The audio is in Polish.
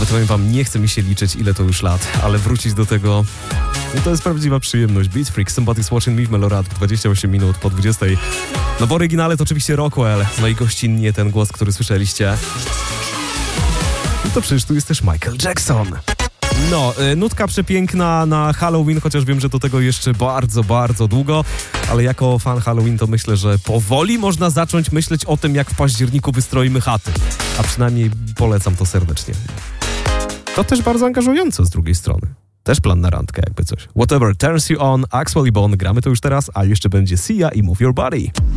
Nawet powiem wam, nie chce mi się liczyć, ile to już lat, ale wrócić do tego, no to jest prawdziwa przyjemność. Beat Freak, Somebody's Watching Me w Melorad, 28 minut po 20. No w oryginale to oczywiście Rockwell, no i gościnnie ten głos, który słyszeliście. No to przecież tu jest też Michael Jackson. No, nutka przepiękna na Halloween, chociaż wiem, że do tego jeszcze bardzo, bardzo długo, ale jako fan Halloween to myślę, że powoli można zacząć myśleć o tym, jak w październiku wystroimy chaty. A przynajmniej polecam to serdecznie. To też bardzo angażujące z drugiej strony. Też plan na randkę, jakby coś. Whatever turns you on, Axwell i Bon, gramy to już teraz, a jeszcze będzie Sia i Move Your Body.